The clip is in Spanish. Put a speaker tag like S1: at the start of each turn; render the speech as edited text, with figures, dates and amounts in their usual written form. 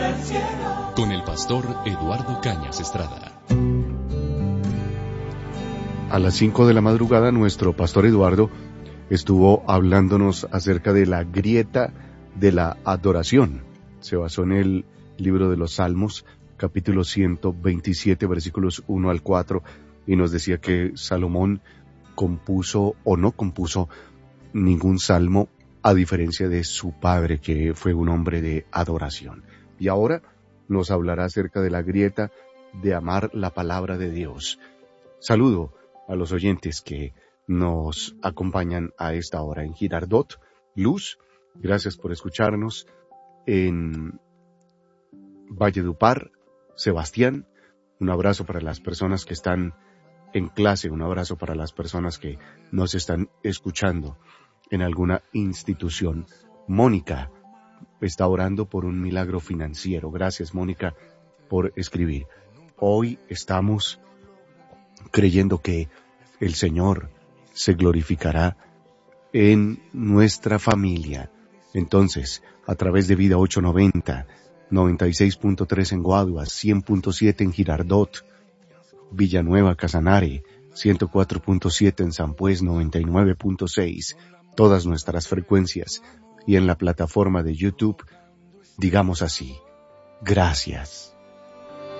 S1: Con el pastor Eduardo Cañas Estrada.
S2: A las 5 de la madrugada, nuestro pastor Eduardo estuvo hablándonos acerca de la grieta de la adoración. Se basó en el libro de los Salmos, capítulo 127, versículos 1 al 4, y nos decía que Salomón compuso o no compuso ningún salmo, a diferencia de su padre, que fue un hombre de adoración. Y ahora nos hablará acerca de la grieta de amar la palabra de Dios. Saludo a los oyentes que nos acompañan a esta hora en Girardot, Luz. Gracias por escucharnos en Valledupar, Sebastián. Un abrazo para las personas que están en clase, un abrazo para las personas que nos están escuchando en alguna institución. Mónica está orando por un milagro financiero. Gracias, Mónica, por escribir. Hoy estamos creyendo que el Señor se glorificará en nuestra familia. Entonces, a través de Vida 890, 96.3 en Guaduas, 100.7 en Girardot, Villanueva, Casanare, 104.7 en San Pues, 99.6, todas nuestras frecuencias, y en la plataforma de YouTube, digamos así: gracias.